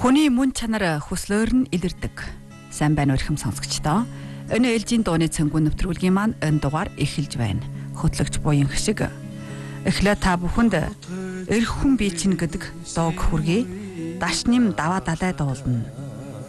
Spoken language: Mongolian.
Хүний мөн чанар хүслөөр нь илэрдэг. Сайн байна уу ихэм сонсогчдоо. Өнөө ээлжийн дууны цэнгүүн нэвтрүүлгийн маань энэ дугаар эхэлж байна. Хөтлөгч буян шиг эхлээ та бүхэнд эр хүн бий чинь гэдэг доог хүргэе. Дашним даваа далай дуулна.